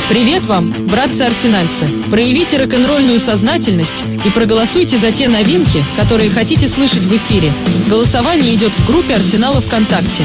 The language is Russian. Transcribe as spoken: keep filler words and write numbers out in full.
Привет вам, братцы-арсенальцы! Проявите рок-н-ролльную сознательность и проголосуйте за те новинки, которые хотите слышать в эфире. Голосование идет в группе Арсенала ВКонтакте.